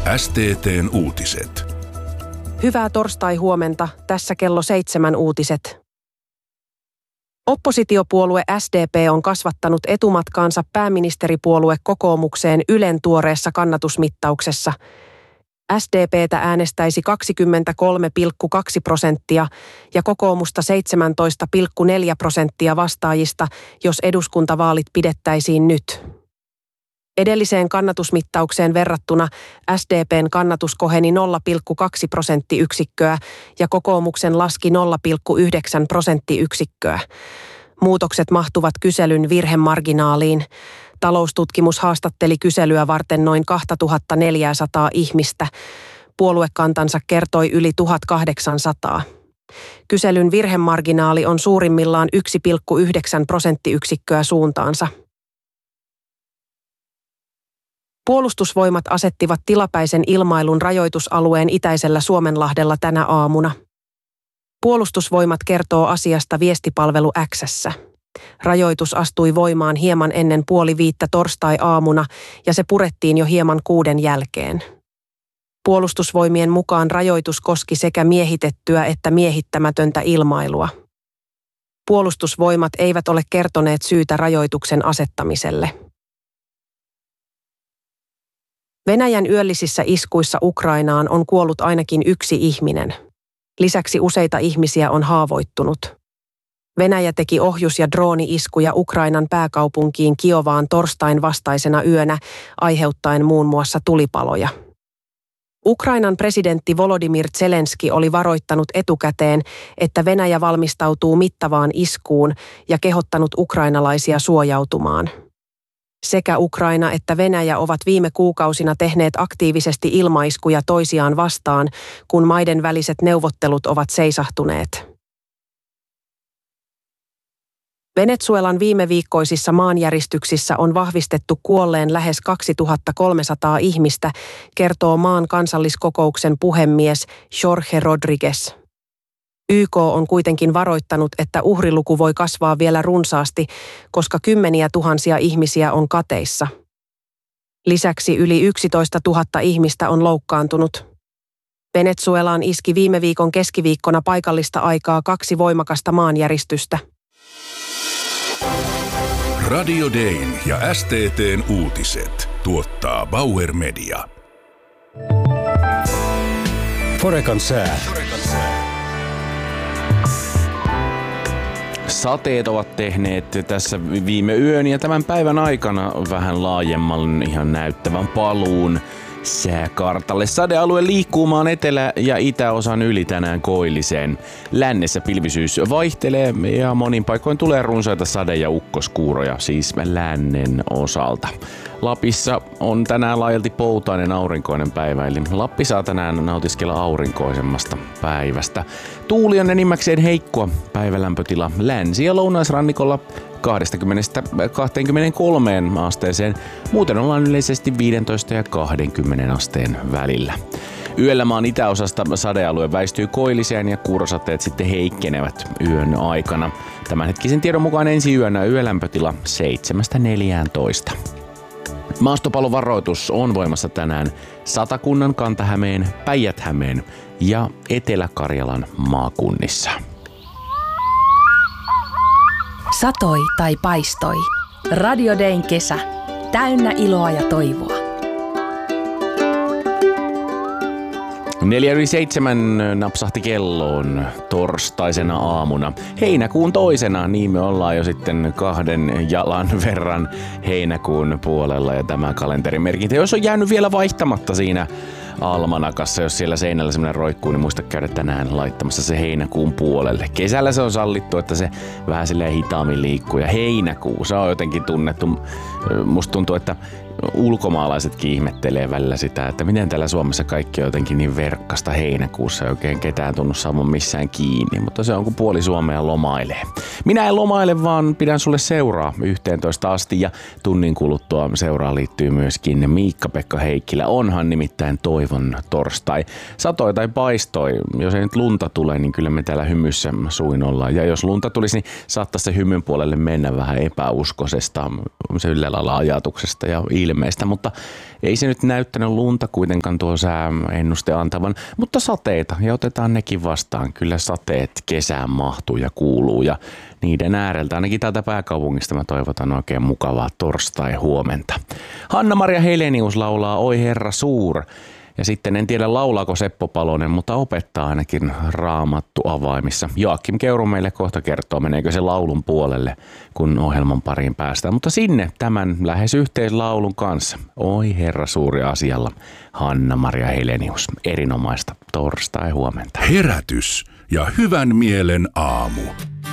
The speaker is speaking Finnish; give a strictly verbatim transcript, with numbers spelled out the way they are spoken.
S T T:n uutiset. Hyvää torstai-huomenta, tässä kello seitsemän uutiset. Oppositiopuolue S D P on kasvattanut etumatkaansa pääministeripuolue kokoomukseen Ylen tuoreessa kannatusmittauksessa. S D P:tä äänestäisi kaksikymmentäkolme pilkku kaksi prosenttia ja kokoomusta seitsemäntoista pilkku neljä prosenttia vastaajista, jos eduskuntavaalit pidettäisiin nyt. Edelliseen kannatusmittaukseen verrattuna S D P:n kannatus koheni nolla pilkku kaksi prosenttiyksikköä ja kokoomuksen laski nolla pilkku yhdeksän prosenttiyksikköä. Muutokset mahtuvat kyselyn virhemarginaaliin. Taloustutkimus haastatteli kyselyä varten noin kaksituhattaneljäsataa ihmistä. Puoluekantansa kertoi yli tuhatkahdeksansataa. Kyselyn virhemarginaali on suurimmillaan yksi pilkku yhdeksän prosenttiyksikköä suuntaansa. Puolustusvoimat asettivat tilapäisen ilmailun rajoitusalueen itäisellä Suomenlahdella tänä aamuna. Puolustusvoimat kertoo asiasta viestipalvelu X:ssä. Rajoitus astui voimaan hieman ennen puoli viittä torstai-aamuna ja se purettiin jo hieman kuuden jälkeen. Puolustusvoimien mukaan rajoitus koski sekä miehitettyä että miehittämätöntä ilmailua. Puolustusvoimat eivät ole kertoneet syytä rajoituksen asettamiselle. Venäjän yöllisissä iskuissa Ukrainaan on kuollut ainakin yksi ihminen. Lisäksi useita ihmisiä on haavoittunut. Venäjä teki ohjus- ja drooni-iskuja Ukrainan pääkaupunkiin Kiovaan torstain vastaisena yönä, aiheuttaen muun muassa tulipaloja. Ukrainan presidentti Volodymyr Zelenski oli varoittanut etukäteen, että Venäjä valmistautuu mittavaan iskuun ja kehottanut ukrainalaisia suojautumaan. Sekä Ukraina että Venäjä ovat viime kuukausina tehneet aktiivisesti ilmaiskuja toisiaan vastaan, kun maiden väliset neuvottelut ovat seisahtuneet. Venezuelan viimeviikkoisissa maanjäristyksissä on vahvistettu kuolleen lähes kaksituhattakolmesataa ihmistä, kertoo maan kansalliskokouksen puhemies Jorge Rodriguez. Y K on kuitenkin varoittanut, että uhriluku voi kasvaa vielä runsaasti, koska kymmeniä tuhansia ihmisiä on kateissa. Lisäksi yli yksitoista tuhatta ihmistä on loukkaantunut. Venezuelaan iski viime viikon keskiviikkona paikallista aikaa kaksi voimakasta maanjäristystä. Radio Dayn ja S T T:n uutiset tuottaa Bauer Media. Forecan sää. Sateet ovat tehneet tässä viime yön ja tämän päivän aikana vähän laajemman ihan näyttävän paluun sääkartalle. Sadealue liikkuu maan etelä- ja itäosan yli tänään koilliseen. Lännessä pilvisyys vaihtelee ja monin paikoin tulee runsaita sade- ja ukkoskuuroja, siis lännen osalta. Lapissa on tänään laajalti poutainen aurinkoinen päivä, eli Lappi saa tänään nautiskella aurinkoisemmasta päivästä. Tuuli on enimmäkseen heikkoa, päivälämpötila länsi- ja lounaisrannikolla kaksikymmentä kaksikymmentäkolme asteeseen. Muuten ollaan yleisesti viisitoista ja kaksikymmentä asteen välillä. Yöllä maan itäosasta sadealue väistyy koilliseen ja kuurosateet sitten heikkenevät yön aikana. Tämänhetkisen tiedon mukaan ensi yönä yölämpötila seitsemästä neljääntoista. Maastopalovaroitus on voimassa tänään Satakunnan, Kanta-Hämeen, Päijät-Hämeen ja Etelä-Karjalan maakunnissa. Satoi tai paistoi. Radio Dayn kesä. Täynnä iloa ja toivoa. Neljä yli seitsemän napsahti kelloon torstaisena aamuna. Heinäkuun toisena, niin me ollaan jo sitten kahden jalan verran heinäkuun puolella. Ja tämä kalenterimerkintä, jos on jäänyt vielä vaihtamatta siinä almanakassa, jos siellä seinällä semmoinen roikkuu, niin muista käydä tänään laittamassa se heinäkuun puolelle. Kesällä se on sallittu, että se vähän silleen hitaammin liikkuu. Ja heinäkuu, se on jotenkin tunnettu. Musta tuntuu, että ulkomaalaisetkin ihmettelee välillä sitä, että miten täällä Suomessa kaikki on jotenkin niin verkkasta heinäkuussa, ei oikein ketään tunnu saamaan missään kiinni, mutta se on kun puoli Suomea lomailee. Minä en lomaile, vaan pidän sulle seuraa yhteentoista asti ja tunnin kuluttua seuraa liittyy myöskin Miikka-Pekka Heikkilä. Onhan nimittäin toivon torstai. Satoi tai paistoi, jos ei nyt lunta tule, niin kyllä me täällä hymyssä suin ollaan. Ja jos lunta tulisi, niin saattaisi se hymyn puolelle mennä vähän epäuskoisesta, se yllä lailla ajatuksesta ja ilmeisesti ilmeistä, mutta ei se nyt näyttänyt lunta kuitenkaan tuo sääennuste antavan, mutta sateita ja otetaan nekin vastaan. Kyllä sateet kesään mahtuu ja kuuluu ja niiden ääreltä, ainakin täältä pääkaupungista mä toivotan oikein mukavaa torstai-huomenta. Hanna-Maria Helenius laulaa Oi Herra Suur. Ja sitten en tiedä laulaako Seppo Palonen, mutta opettaa ainakin Raamattu avaimissa. Joakim Keuru meille kohta kertoo, meneekö se laulun puolelle, kun ohjelman pariin päästään. Mutta sinne tämän lähes yhteislaulun kanssa. Oi Herra Suuri asialla. Hanna-Maria Helenius. Erinomaista torstai-huomenta. Herätys ja hyvän mielen aamu.